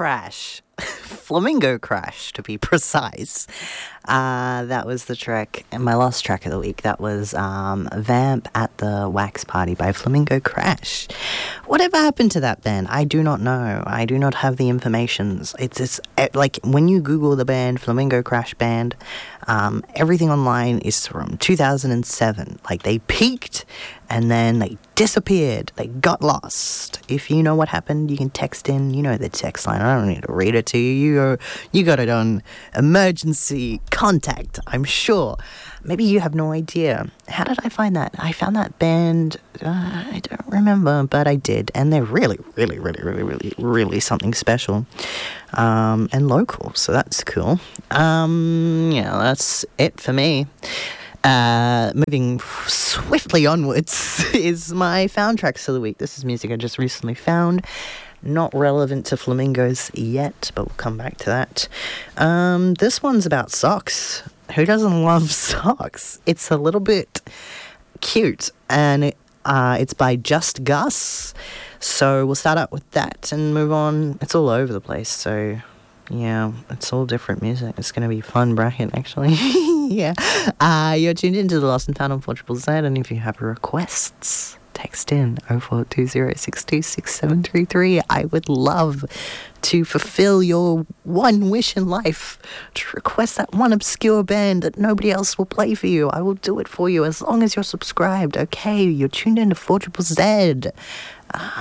Crash. Flamingo Crash, to be precise. That was the track, and my last track of the week, that was Vamp at the Wax Party by Flamingo Crash. Whatever happened to that band? I do not know. I do not have the information. It's like when you Google the band Flamingo Crash Band, everything online is from 2007. Like, they peaked and then they disappeared. They got lost. If you know what happened, you can text in. You know the text line. I don't need to read it to you. You got it on emergency contact, I'm sure. Maybe you have no idea. How did I find that? I found that band, I don't remember, but I did. And they're really, really, really, really, really, really something special. And local, so that's cool. Yeah, that's it for me. Moving swiftly onwards is my found tracks of the week. This is music I just recently found. Not relevant to flamingos yet, but we'll come back to that. This one's about socks. Who doesn't love socks? It's a little bit cute, and it's by Just Gus. So we'll start out with that and move on. It's all over the place, so yeah, it's all different music. It's going to be a fun bracket, actually. Yeah. You're tuned into The Lost and Found on 4ZZZ, and if you have requests, text in 0420626733. I would love to fulfill your one wish in life, to request that one obscure band that nobody else will play for you. I will do it for you as long as you're subscribed. Okay, you're tuned into 4ZZZ.